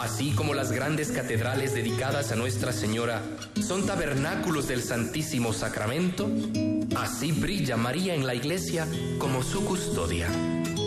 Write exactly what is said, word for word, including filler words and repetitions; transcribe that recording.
Así como las grandes catedrales dedicadas a Nuestra Señora son tabernáculos del Santísimo Sacramento, así brilla María en la Iglesia como su custodia.